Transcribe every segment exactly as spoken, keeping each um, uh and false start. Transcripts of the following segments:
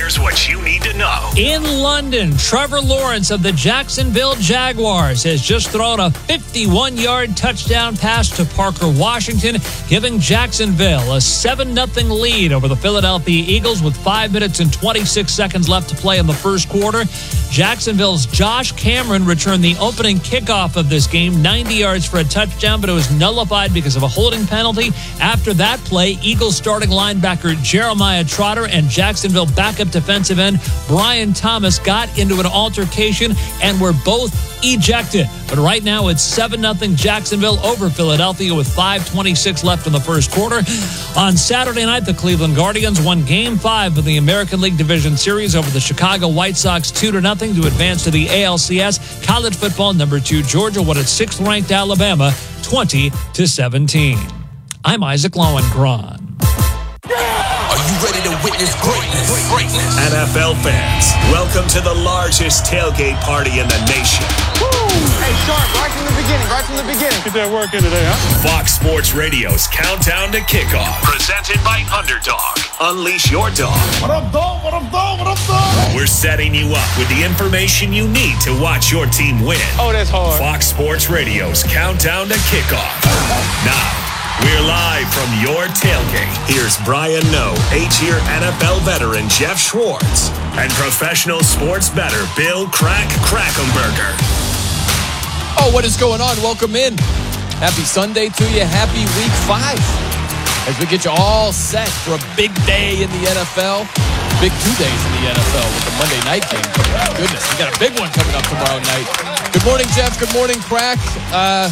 Here's what you need to know. In London, Trevor Lawrence of the Jacksonville Jaguars has just thrown a fifty-one-yard touchdown pass to Parker Washington, giving Jacksonville a seven nothing lead over the Philadelphia Eagles with five minutes and twenty-six seconds left to play in the first quarter. Jacksonville's Josh Cameron returned the opening kickoff of this game, ninety yards for a touchdown, but it was nullified because of a holding penalty. After that play, Eagles starting linebacker Jeremiah Trotter and Jacksonville backup defensive end Brian Thomas got into an altercation and were both ejected. But right now it's seven nothing Jacksonville over Philadelphia with five twenty-six left in the first quarter. On Saturday night, the Cleveland Guardians won Game five of the American League Division Series over the Chicago White Sox two to nothing to advance to the A L C S. College football, number two Georgia won at sixth-ranked Alabama twenty to seventeen. I'm Isaac Lowenkron. Are you ready to witness greatness? Greatness. N F L fans, welcome to the largest tailgate party in the nation. Woo! Hey, Sharp, right from the beginning, right from the beginning. Get that work in today, huh? Fox Sports Radio's Countdown to Kickoff, presented by Underdog. Unleash your dog. What up, dog? What up, dog? What up, dog? We're setting you up with the information you need to watch your team win. Oh, that's hard. Fox Sports Radio's Countdown to Kickoff. Now, we're live from your tailgate. Here's Brian Noe, eight-year N F L veteran Jeff Schwartz, and professional sports bettor Bill Crack Krackomberger. Oh, what is going on? Welcome in. Happy Sunday to you. Happy week five. As we get you all set for a big day in the N F L. Big two days in the N F L with the Monday night game. My goodness, we got a big one coming up tomorrow night. Good morning, Jeff. Good morning, Crack. Uh...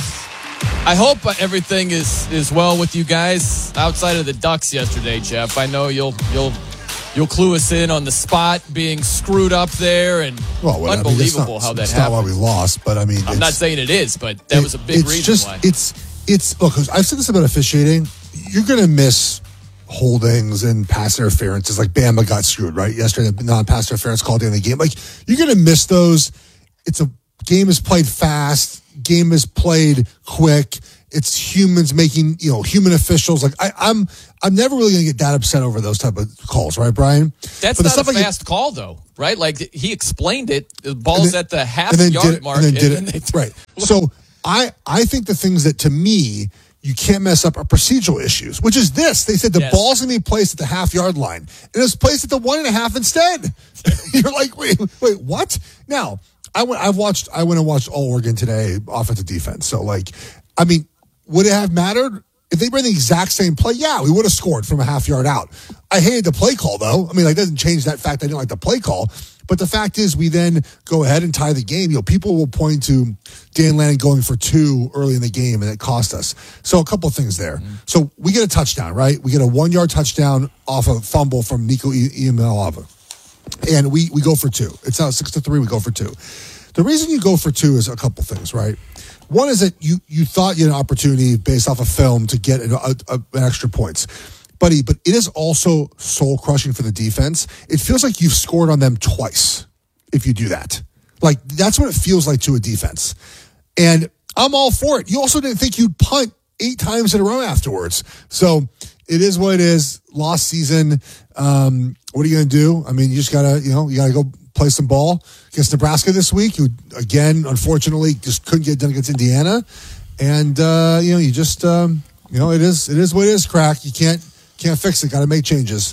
I hope everything is, is well with you guys outside of the Ducks yesterday, Jeff. I know you'll you'll you'll clue us in on the spot being screwed up there and well, well, unbelievable I mean, not, how that it's happened. Not why we lost, but I mean, I'm not saying it is, but that it, was a big it's reason just, why. It's it's look. I've said this about officiating. You're going to miss holdings and pass interferences. Like Bama got screwed right yesterday. The non-pass interference called in the game. Like you're going to miss those. It's a game is played fast. Game is played quick. It's humans making, you know, human officials. Like I, I'm, I'm never really going to get that upset over those type of calls, right, Brian? That's not a like fast it, call, though, right? Like he explained it. The ball's then, at the half yard it, mark, and then did and it. Then right. So I, I think the things that to me you can't mess up are procedural issues, which is this. They said the yes. ball's going to be placed at the half yard line, and it's placed at the one and a half instead. You're like, wait, wait, what? Now I went. I've watched. I went and watched all Oregon today, offensive defense. So like, I mean. Would it have mattered? If they ran the exact same play, yeah, we would have scored from a half yard out. I hated the play call, though. I mean, like, it doesn't change that fact I didn't like the play call. But the fact is, we then go ahead and tie the game. You know, people will point to Dan Lanning going for two early in the game, and it cost us. So a couple of things there. Mm-hmm. So we get a touchdown, right? We get a one-yard touchdown off a fumble from Nico Iamaleava. And we, we go for two. It's now six to three, we go for two. The reason you go for two is a couple things, right? One is that you you thought you had an opportunity based off of film to get an, a, a, an extra points. Buddy, but it is also soul-crushing for the defense. It feels like you've scored on them twice if you do that. Like, that's what it feels like to a defense. And I'm all for it. You also didn't think you'd punt eight times in a row afterwards. So it is what it is. Lost season. Um, what are you going to do? I mean, you just got to, you know, you got to go play some ball against Nebraska this week, who, again, unfortunately, just couldn't get done against Indiana. And, uh, you know, you just, um, you know, it is it is what it is, Crack. You can't can't fix it. Got to make changes.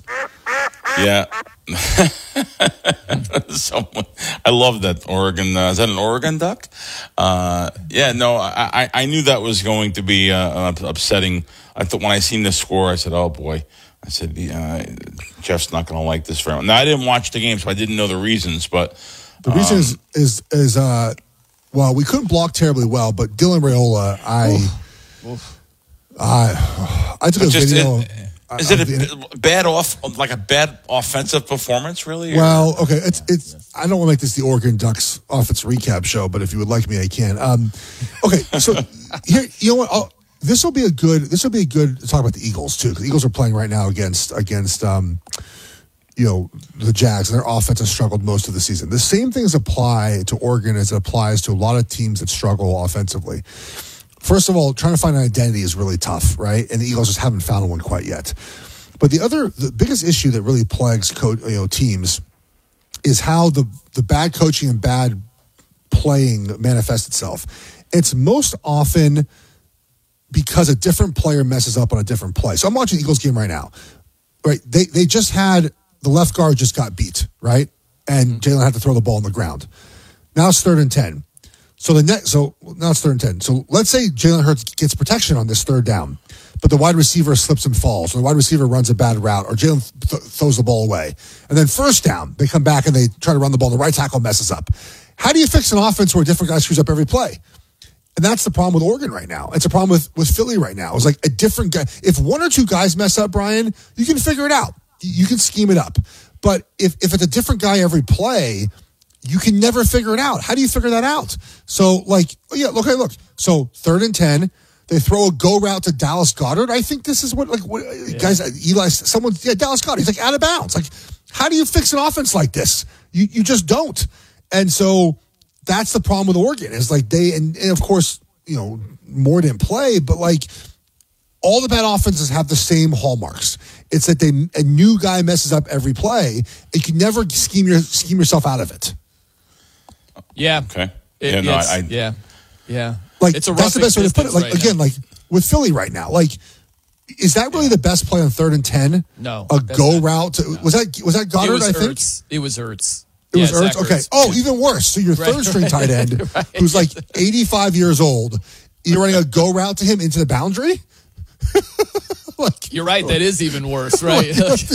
Yeah. Someone, I love that Oregon. Uh, is that an Oregon Duck? Uh, yeah, no, I, I knew that was going to be uh, upsetting. I thought when I seen the score, I said, oh, boy. I said, uh, Jeff's not going to like this very much. Now, I didn't watch the game, so I didn't know the reasons, but... The um, reason is, is, is uh, well, we couldn't block terribly well, but Dylan Raiola, I... Oof. Oof. I, I took a just, video... It, is it a the, bad off, like a bad offensive performance, really? Or? Well, okay, it's it's. I don't want to make this the Oregon Ducks offense recap show, but if you would like me, I can. Um, okay, so here, you know what? I'll, this will be a good. This will be a good to talk about the Eagles too, because the Eagles are playing right now against against um, you know, the Jags, and their offense has struggled most of the season. The same things apply to Oregon as it applies to a lot of teams that struggle offensively. First of all, trying to find an identity is really tough, right? And the Eagles just haven't found one quite yet. But the other, the biggest issue that really plagues co- you know, teams is how the, the bad coaching and bad playing manifests itself. It's most often because a different player messes up on a different play. So I'm watching the Eagles game right now. Right? They they just had the left guard just got beat, right? And Jalen had to throw the ball on the ground. Now it's third and ten. So the next, so now it's third and ten. So let's say Jalen Hurts gets protection on this third down, but the wide receiver slips and falls, or the wide receiver runs a bad route, or Jalen th- throws the ball away. And then first down, they come back and they try to run the ball. The right tackle messes up. How do you fix an offense where a different guy screws up every play? And that's the problem with Oregon right now. It's a problem with, with Philly right now. It's like a different guy. If one or two guys mess up, Brian, you can figure it out. You can scheme it up. But if, if it's a different guy every play, you can never figure it out. How do you figure that out? So, like, oh yeah, look, hey, look. So, third and ten, they throw a go route to Dallas Goedert. I think this is what, like, what, yeah. guys, Eli, someone, yeah, Dallas Goedert. He's like out of bounds. Like, how do you fix an offense like this? You you just don't. And so that's the problem with Oregon. Is like they, and, and of course, you know, Moore didn't play, but like all the bad offenses have the same hallmarks. It's that they a new guy messes up every play. You can never scheme your scheme yourself out of it. Yeah. Okay. It, yeah, no, I, I, yeah. Yeah. Like it's a that's the best way to put it. Like right again, now. like with Philly right now, like is that really the best play on third and ten? No. A go not, route to, no. was that was that Goddard? It was I think Ertz. It was Ertz. It yeah, was Ertz. Okay. Ertz. Oh, even worse. So your right, third string right, tight end, right. who's like eighty-five years old, you're running a go route to him into the boundary. Like, you're right. That is even worse, right? it's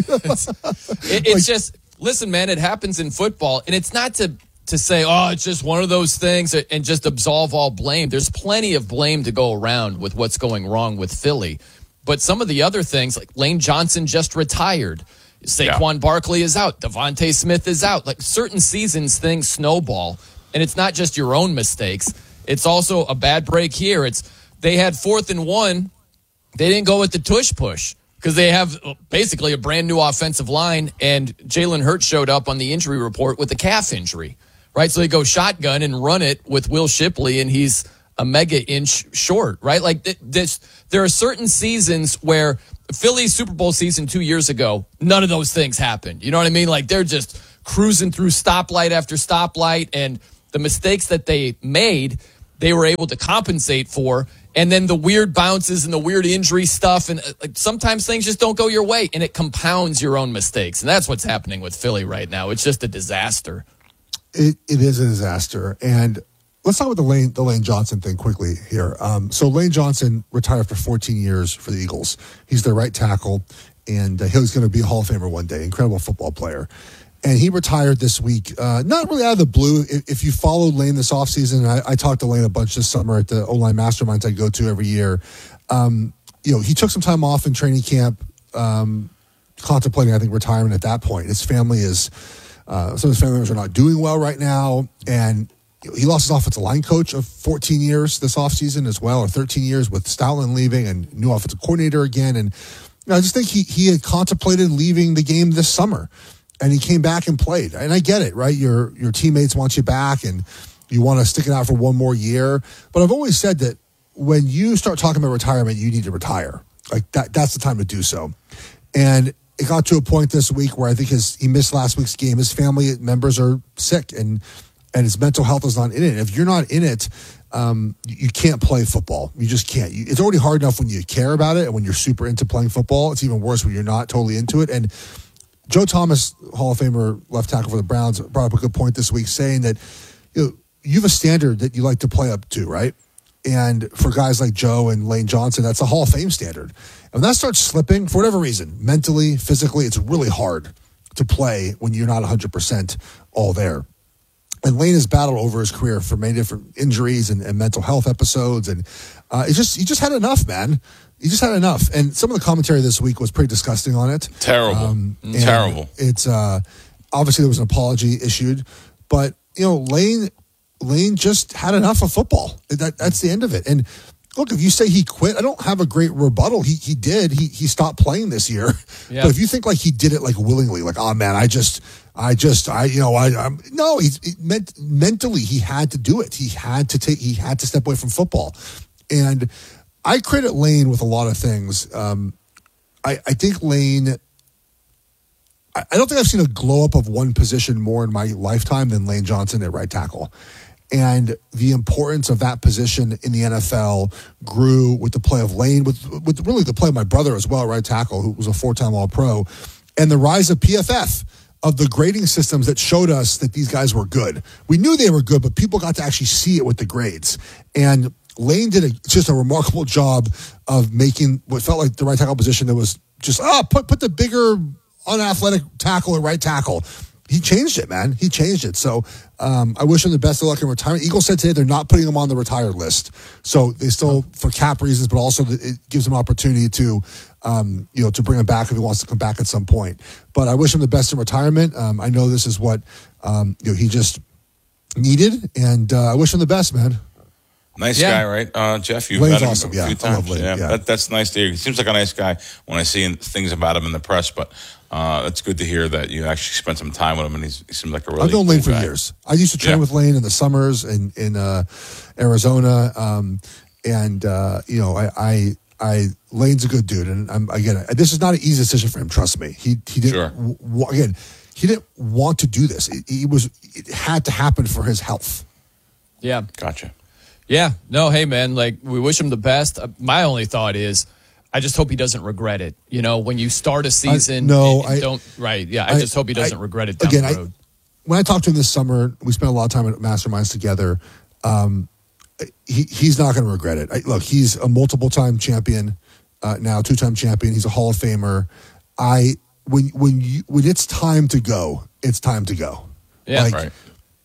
it, it's like, just listen, man. It happens in football, and it's not to to say, oh, it's just one of those things, and just absolve all blame. There's plenty of blame to go around with what's going wrong with Philly, but some of the other things, like Lane Johnson just retired, Saquon yeah. Barkley is out, Devontae Smith is out. Like certain seasons, things snowball, and it's not just your own mistakes. It's also a bad break here. It's they had fourth and one. They didn't go with the tush push because they have basically a brand new offensive line, and Jalen Hurts showed up on the injury report with a calf injury, right? So they go shotgun and run it with Will Shipley, and he's a mega inch short, right? Like this, there are certain seasons where Philly's Super Bowl season two years ago, none of those things happened. You know what I mean? Like they're just cruising through stoplight after stoplight, and the mistakes that they made, they were able to compensate for. And then the weird bounces and the weird injury stuff. And uh, sometimes things just don't go your way, and it compounds your own mistakes. And that's what's happening with Philly right now. It's just a disaster. It It is a disaster. And let's talk about the Lane, the Lane Johnson thing quickly here. Um, so Lane Johnson retired after fourteen years for the Eagles. He's their right tackle, and uh, he's going to be a Hall of Famer one day. Incredible football player. And he retired this week, uh, not really out of the blue. If, if you followed Lane this offseason, I, I talked to Lane a bunch this summer at the O-line masterminds I go to every year. Um, you know, he took some time off in training camp, um, contemplating, I think, retirement at that point. His family is, uh, some of his family members are not doing well right now. And he lost his offensive line coach of fourteen years this offseason as well, or thirteen years with Stoutland leaving and new offensive coordinator again. And you know, I just think he, he had contemplated leaving the game this summer. And he came back and played. And I get it, right? Your your teammates want you back and you want to stick it out for one more year. But I've always said that when you start talking about retirement, you need to retire. Like that that's the time to do so. And it got to a point this week where I think his he missed last week's game. His family members are sick and and his mental health is not in it. If you're not in it, um, you can't play football. You just can't. You, it's already hard enough when you care about it and when you're super into playing football. It's even worse when you're not totally into it. And Joe Thomas, Hall of Famer, left tackle for the Browns, brought up a good point this week, saying that you know, you have a standard that you like to play up to, right? And for guys like Joe and Lane Johnson, that's a Hall of Fame standard. And when that starts slipping, for whatever reason, mentally, physically, it's really hard to play when you're not one hundred percent all there. And Lane has battled over his career for many different injuries and, and mental health episodes. And uh, it's just he just had enough, man. He just had enough. And some of the commentary this week was pretty disgusting on it. Terrible. Um, Terrible. It's uh, obviously there was an apology issued, but you know, Lane Lane just had enough of football. That that's the end of it. And look, if you say he quit, I don't have a great rebuttal. He he did. He he stopped playing this year. Yeah. But if you think like he did it like willingly, like, oh man, I just I just I you know I I'm no, he's it meant mentally he had to do it. He had to take he had to step away from football. And I credit Lane with a lot of things. Um, I, I think Lane I don't think I've seen a glow up of one position more in my lifetime than Lane Johnson at right tackle. And the importance of that position in the N F L grew with the play of Lane, with with really the play of my brother as well, right tackle, who was a four-time All-Pro, and the rise of P F F, of the grading systems that showed us that these guys were good. We knew they were good, but people got to actually see it with the grades. And Lane did a, just a remarkable job of making what felt like the right tackle position that was just, oh, put put the bigger, unathletic tackle at right tackle. He changed it, man. He changed it. So um, I wish him the best of luck in retirement. Eagles said today they're not putting him on the retired list. So they still, for cap reasons, but also it gives him opportunity to, um, you know, to bring him back if he wants to come back at some point. But I wish him the best in retirement. Um, I know this is what um, you know, he just needed, and uh, I wish him the best, man. Nice yeah. guy, right, uh, Jeff? You've Lane's met him awesome, a yeah. few I love times. Lane, yeah, yeah. That, that's nice to hear. He seems like a nice guy when I see things about him in the press, but uh, it's good to hear that you actually spent some time with him, and he's, he seems like a really I've known cool Lane for guy. years. I used to train Yeah. with Lane in the summers in in uh, Arizona, um, and uh, you know, I, I, I, Lane's a good dude, and I'm again, this is not an easy decision for him. Trust me, he he didn't Sure. w- w- again, he didn't want to do this. It, it was it had to happen for his health. Yeah. Gotcha. Yeah. No, hey, man, like, we wish him the best. Uh, my only thought is, I just hope he doesn't regret it. You know, when you start a season, I, no, and, and I don't, right. Yeah. I, I just hope he doesn't I, regret it down again, the road. I, when I talked to him this summer, we spent a lot of time at Masterminds together. Um, he he's not going to regret it. I, look, he's a multiple time champion uh, now, two time champion. He's a Hall of Famer. I when when you when it's time to go, it's time to go. Yeah. Like, Right.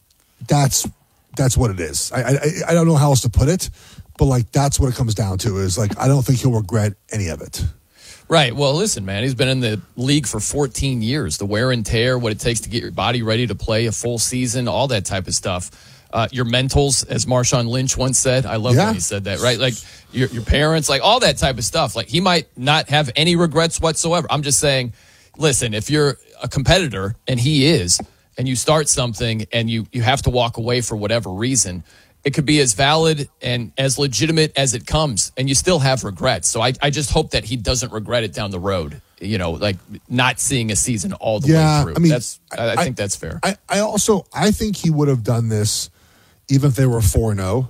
That's that's what it is. I, I I don't know how else to put it, but like that's what it comes down to. Is like I don't think he'll regret any of it. Right. Well, listen, man, he's been in the league for fourteen years. The wear and tear, what it takes to get your body ready to play a full season, all that type of stuff. Uh, your mentals, as Marshawn Lynch once said. I love Yeah. when he said that, right? Like your, your parents, like all that type of stuff. Like he might not have any regrets whatsoever. I'm just saying, listen, if you're a competitor, and he is, and you start something and you, you have to walk away for whatever reason, it could be as valid and as legitimate as it comes, and you still have regrets. So I, I just hope that he doesn't regret it down the road, you know, like not seeing a season all the Yeah, way through. I mean, that's, I, I I- think that's fair. I, I also I think he would have done this even if they were four and zero.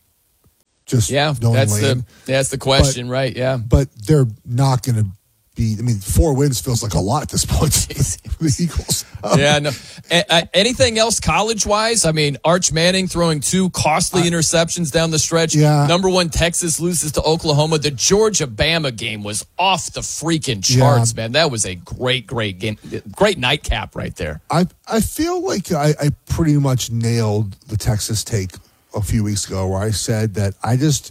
Just yeah, knowing that's Lane. the that's the question, right? Yeah. But they're not going to be. I mean, four wins feels like a lot at this point. The Eagles. Um, Yeah, no. A- a- anything else college-wise? I mean, Arch Manning throwing two costly interceptions down the stretch. Yeah. Number one, Texas loses to Oklahoma. The Georgia-Bama game was off the freaking charts, Yeah. man. That was a great, great game. Great nightcap right there. I I feel like I, I pretty much nailed the Texas take a few weeks ago, where I said that I just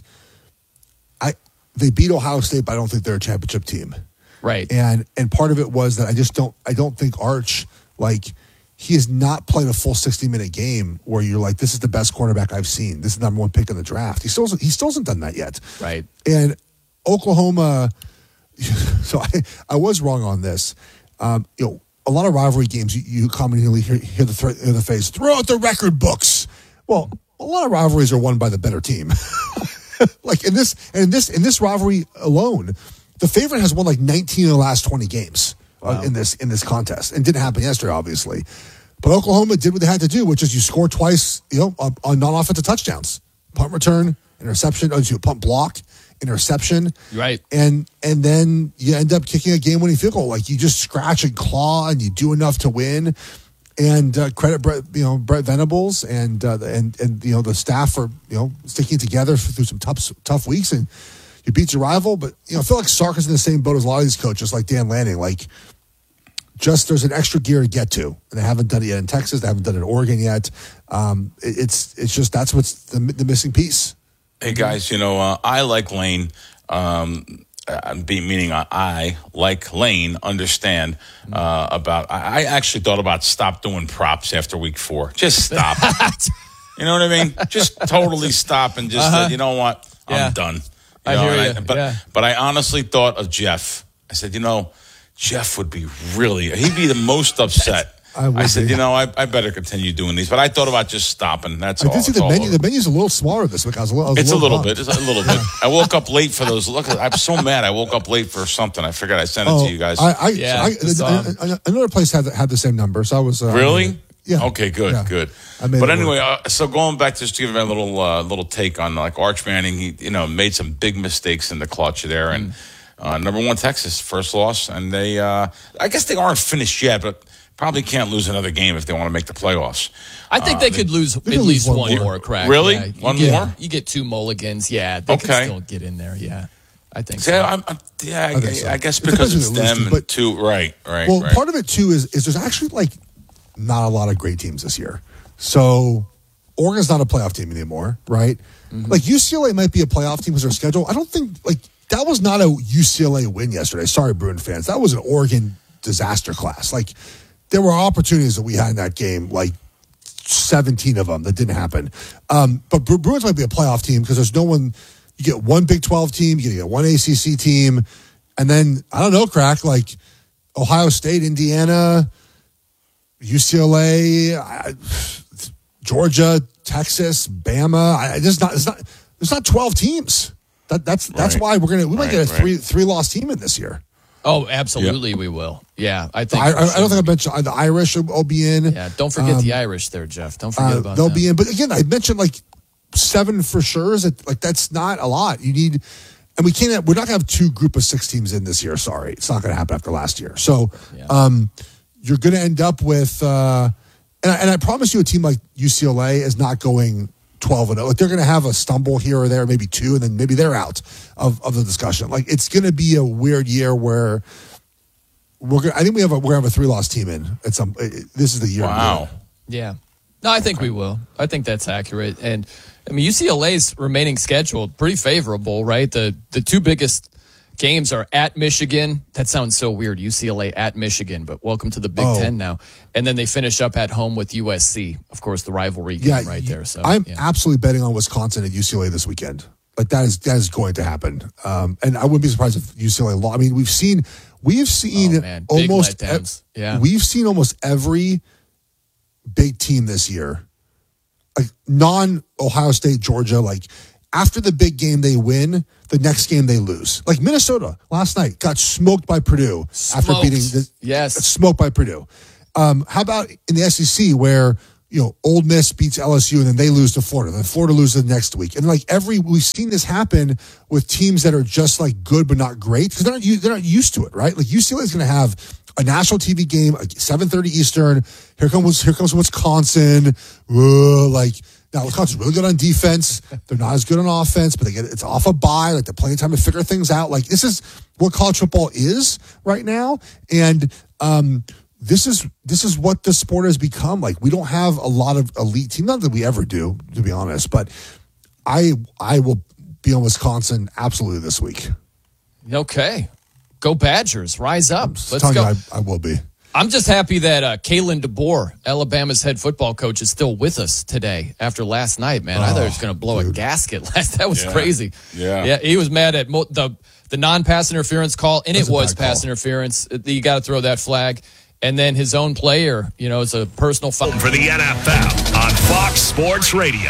I they beat Ohio State, but I don't think they're a championship team. Right. And and part of it was that I just don't I don't think Arch, like, he has not played a full sixty minute game where you're like, this is the best quarterback I've seen. This is the number one pick in the draft. He still hasn't, he still hasn't done that yet. Right. And Oklahoma, so I, I was wrong on this. Um, you know, a lot of rivalry games, you, you commonly hear, hear the thre- hear the phrase, throw out the record books. Well, a lot of rivalries are won by the better team. Like in this, and in this, in this rivalry alone, the favorite has won like nineteen of the last twenty games uh, in this in this contest, and didn't happen yesterday, obviously. But Oklahoma did what they had to do, which is you score twice, you know, on, on non-offensive touchdowns, punt return, interception, oh, you punt block, interception, Right. and and then you end up kicking a game-winning field goal. Like you just scratch and claw, and you do enough to win. And uh, credit Brett, you know, Brett Venables and uh, and and you know the staff for you know sticking together through some tough tough weeks, and you beat your rival. But you know, I feel like Sark is in the same boat as a lot of these coaches, like Dan Lanning. Like, just there's an extra gear to get to, and they haven't done it yet in Texas. They haven't done it in Oregon yet. Um, it, it's it's just that's what's the, the missing piece. Hey guys, you know uh, I like Lane. Um, uh, be, meaning I, I like Lane. Understand uh, about? I, I actually thought about stop doing props after week four. Just stop. You know what I mean? Just totally stop and just uh-huh. uh, you know what? I'm Yeah. done. You I know, hear and you. I, but Yeah. but I honestly thought of Jeff. I said, you know, Jeff would be really. He'd be the most upset. I, I said, be. you know, I, I better continue doing these. But I thought about just stopping. That's I all. did see It's the all menu. over. The menu's a little smaller this week. I was a little. I was It's a a little little bit. It's a little bit. I woke up late for those. Look, I'm so mad. I woke up late for something. I figured I sent it oh, to you guys. I, I, Yeah, I, just, I, um, I, another place had had the same number, so I was uh, Really? Yeah. Okay. Good. Yeah. Good. I made But it anyway, uh, so going back just to give a little uh, little take on like Arch Manning, he you know made some big mistakes in the clutch there, and uh, number one Texas first loss, and they uh, I guess they aren't finished yet, but probably can't lose another game if they want to make the playoffs. I think Uh, they could lose at could lose least one one more. more, Crack. Really? Yeah, you One get, more? You get two mulligans. Yeah, they Okay. can still get in there. Yeah, I think See, so. I'm, I'm, yeah, I, I think so. I guess It because depends it's who they lose them to, and but- two, right, right, Well, right. part of it too is is there's actually like not a lot of great teams this year. So Oregon's not a playoff team anymore, right? Mm-hmm. Like U C L A might be a playoff team because their schedule. I don't think like that was not a U C L A win yesterday. Sorry, Bruin fans. That was an Oregon disaster class. Like there were opportunities that we had in that game, like seventeen of them that didn't happen. Um, but Bru- Bruins might be a playoff team because there's no one. You get one Big twelve team, you get one A C C team, and then I don't know, Crack, like Ohio State, Indiana, U C L A, I, Georgia, Texas, Bama. I, there's not. It's not. There's not twelve teams. That, that's that's Right. why we're gonna. We might Right, get a right. three three loss team in this year. oh, absolutely, we will. Yeah, I think. I, for I, I sure. don't think I mentioned the Irish will be in. Yeah, don't forget Um, the Irish there, Jeff. Don't forget Uh, about they'll them. be in, but again, I mentioned like seven for sure. Is it like that's not a lot? You need, and we can't. Have, we're not gonna have two group of six teams in this year. Sorry, it's not gonna happen after last year. So, Yeah. um, you're gonna end up with, uh, and I, and I promise you, a team like U C L A is not going twelve and zero. Like they're gonna have a stumble here or there, maybe two, and then maybe they're out of of the discussion. Like it's gonna be a weird year where. We're gonna, I think we have a we're gonna have a three loss team in at some. This is the year. Wow. Yeah. No, I think we will. I think that's accurate. And I mean, U C L A's remaining schedule pretty favorable, right? The the two biggest games are at Michigan. That sounds so weird. U C L A at Michigan, but welcome to the Big Oh. Ten now. And then they finish up at home with U S C. Of course, the rivalry game Yeah, right you- there. So I'm yeah. absolutely betting on Wisconsin and U C L A this weekend. Like that is that is going to happen. Um, and I wouldn't be surprised if U C L A lost. I mean, we've seen we've seen Oh, man. Big almost letdowns. Yeah. we've seen almost every big team this year, like non Ohio State, Georgia, like after the big game they win, the next game they lose. Like Minnesota last night got smoked by Purdue after Smoked. beating the Yes. smoked by Purdue. Um, how about in the S E C where you know Ole Miss beats L S U and then they lose to Florida, then Florida loses the next week, and like every we've seen this happen with teams that are just like good but not great because they're not u- they're not used to it, right? Like U C L A is going to have a national T V game, like seven thirty Eastern. Here comes here comes Wisconsin. Ugh, like now Wisconsin's really good on defense. They're not as good on offense, but they get it's off a bye. Like they're plenty of time to figure things out. Like this is what college football is right now, and um. This is this is what the sport has become. Like we don't have a lot of elite teams, not that we ever do, to be honest. But I I will be on Wisconsin absolutely this week. Okay. Go Badgers. Rise up. Just Let's telling go. you, I, I will be. I'm just happy that uh, Kalen DeBoer, Alabama's head football coach, is still with us today after last night, man. I thought he was going to blow dude. a gasket last. That was Yeah. crazy. Yeah. Yeah, he was mad at mo- the the non-pass interference call, and That's it a was bad call. pass interference. You got to throw that flag. And then his own player, you know, it's a personal foul. For the N F L on Fox Sports Radio.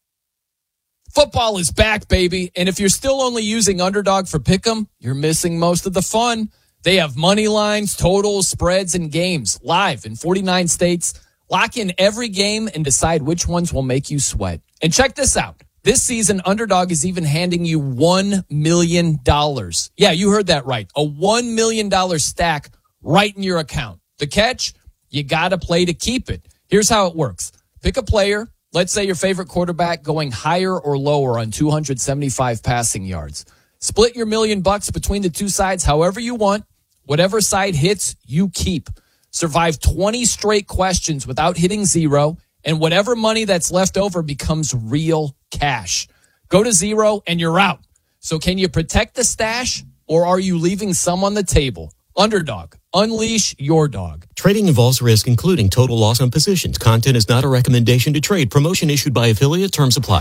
Football is back, baby. And if you're still only using Underdog for Pick'em, you're missing most of the fun. They have money lines, totals, spreads, and games live in forty-nine states. Lock in every game and decide which ones will make you sweat. And check this out. This season, Underdog is even handing you one million dollars. Yeah, you heard that right. A one million dollars stack right in your account. The catch? You got to play to keep it. Here's how it works. Pick a player. Let's say your favorite quarterback going higher or lower on two hundred seventy-five passing yards. Split your million bucks between the two sides however you want. Whatever side hits, you keep. Survive twenty straight questions without hitting zero, and whatever money that's left over becomes real cash. Go to zero and you're out. So can you protect the stash, or are you leaving some on the table? Underdog. Unleash your dog. Trading involves risk, including total loss on positions. Content is not a recommendation to trade. Promotion issued by affiliate. Terms apply.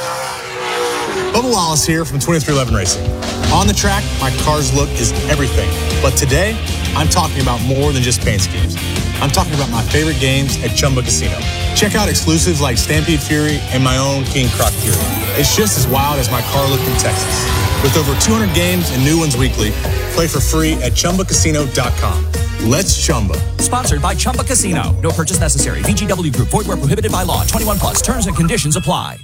Bubba Wallace here from twenty-three eleven Racing. On the track, my car's look is everything. But today, I'm talking about more than just paint schemes. I'm talking about my favorite games at Chumba Casino. Check out exclusives like Stampede Fury and my own King Croc Fury. It's just as wild as my car looked in Texas. With over two hundred games and new ones weekly, play for free at chumba casino dot com. Let's Chumba. Sponsored by Chumba Casino. No purchase necessary. V G W Group. Void where prohibited by law. twenty-one plus. Terms and conditions apply.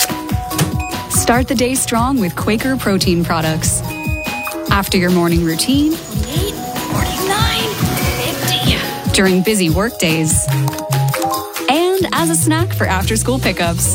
Start the day strong with Quaker protein products. After your morning routine, forty-eight, forty-nine, fifty. During busy work days, and as a snack for after-school pickups.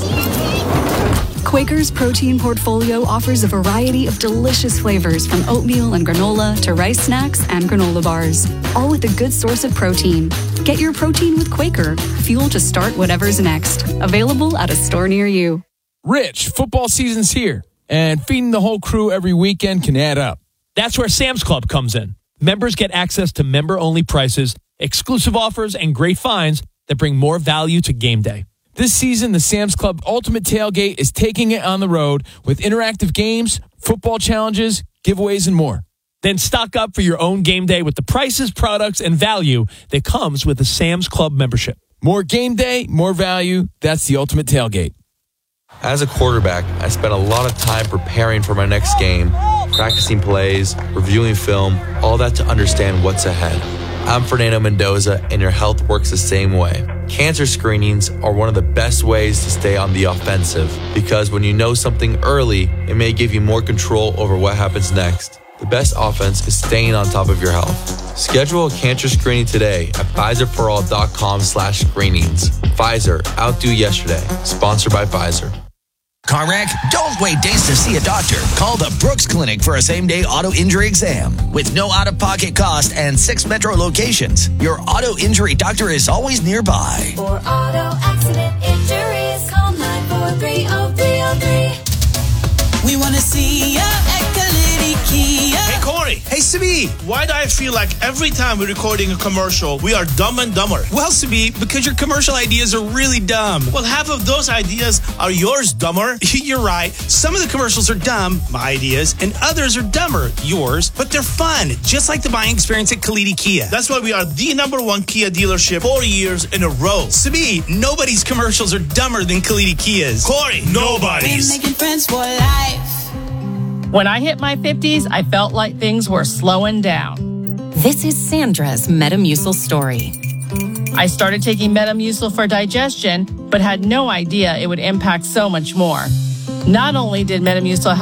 Quaker's protein portfolio offers a variety of delicious flavors from oatmeal and granola to rice snacks and granola bars, all with a good source of protein. Get your protein with Quaker, fuel to start whatever's next. Available at a store near you. Rich, football season's here, and feeding the whole crew every weekend can add up. That's where Sam's Club comes in. Members get access to member-only prices, exclusive offers, and great finds that bring more value to game day. This season, the Sam's Club Ultimate Tailgate is taking it on the road with interactive games, football challenges, giveaways, and more. Then stock up for your own game day with the prices, products, and value that comes with the Sam's Club membership. More game day, more value. That's the Ultimate Tailgate. As a quarterback, I spent a lot of time preparing for my next game, practicing plays, reviewing film, all that to understand what's ahead. I'm Fernando Mendoza, and your health works the same way. Cancer screenings are one of the best ways to stay on the offensive because when you know something early, it may give you more control over what happens next. The best offense is staying on top of your health. Schedule a cancer screening today at Pfizer for all dot com slash screenings. Pfizer, outdo yesterday. Sponsored by Pfizer. Car wreck? Don't wait days to see a doctor. Call the Brooks Clinic for a same-day auto injury exam. With no out-of-pocket cost and six metro locations, your auto injury doctor is always nearby. For auto accident injuries, call nine four three oh three oh three. We want to see ya at Kalidi Kia. Hey, Corey. Hey, Sibi. Why do I feel like every time we're recording a commercial, we are dumb and dumber? Well, Sibi, because your commercial ideas are really dumb. Well, half of those ideas are yours, dumber. You're right. Some of the commercials are dumb, my ideas, and others are dumber, yours, but they're fun, just like the buying experience at Kalidi Kia. That's why we are the number one Kia dealership four years in a row. Sibi, nobody's commercials are dumber than Kalidi Kia's. Corey, nobody's. We're making friends for life. When I hit my fifties, I felt like things were slowing down. This is Sandra's Metamucil story. I started taking Metamucil for digestion, but had no idea it would impact so much more. Not only did Metamucil help